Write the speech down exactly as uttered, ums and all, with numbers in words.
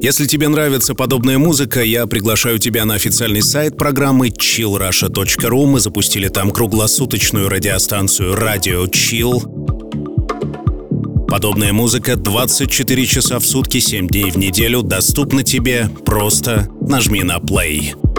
Если тебе нравится подобная музыка, я приглашаю тебя на официальный сайт программы чилл раша точка ру. Мы запустили там круглосуточную радиостанцию «Радио Чилл». Подобная музыка двадцать четыре часа в сутки, семь дней в неделю доступна тебе. Просто нажми на play.